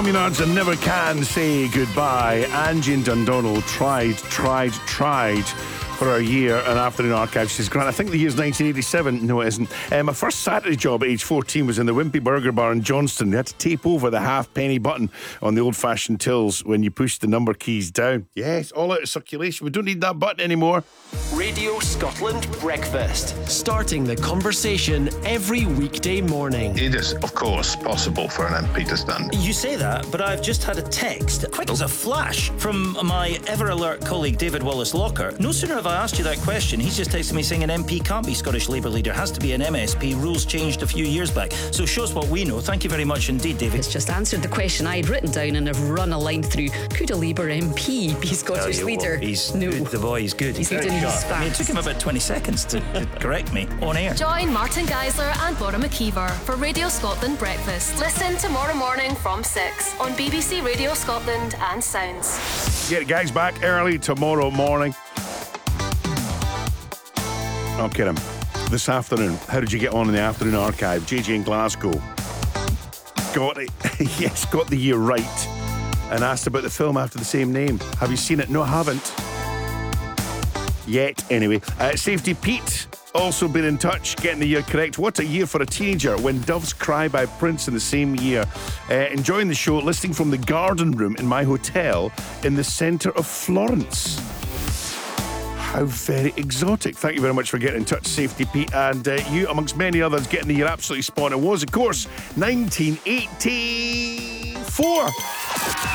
Communards and Never Can Say Goodbye. Angie in Dundonald tried for a year an afternoon archive. She says, Grant, I think the year's 1987. No, it isn't. My first Saturday job at age 14 was in the Wimpy Burger Bar in Johnston. They had to tape over the half-penny button on the old-fashioned tills when you push the number keys down. Yes, all out of circulation. We don't need that button anymore. Radio Scotland Breakfast. Starting the conversation every weekday morning. It is, of course, possible for an MP to stand. You say that, but I've just had a text, quick as a flash, from my ever-alert colleague David Wallace-Locker. No sooner have I asked you that question, he's just texted me saying an MP can't be Scottish Labour leader, has to be an MSP. Rules changed a few years back. So shows what we know. Thank you very much indeed, David. It's just answered the question I'd written down and have run a line through. Could a Labour MP be Scottish leader? He's no. good, the boy, he's good. He's good in his I mean, it took him about 20 seconds to correct me on air. Join Martin Geisler and Bora McKeever for Radio Scotland Breakfast. Listen tomorrow morning from 6 on BBC Radio Scotland and Sounds. Get guys back early tomorrow morning. Okay, this afternoon, how did you get on in the afternoon archive? JJ in Glasgow got it. Yes, got the year right and asked about the film after the same name. Have you seen it? No, I haven't yet. Anyway, Safety Pete also been in touch, getting the year correct. What a year for a teenager. When Doves Cry by Prince in the same year. Enjoying the show, listening from the garden room in my hotel in the centre of Florence. How very exotic. Thank you very much for getting in touch, Safety Pete. And you, amongst many others, getting the year absolutely spot on was, of course, 1984.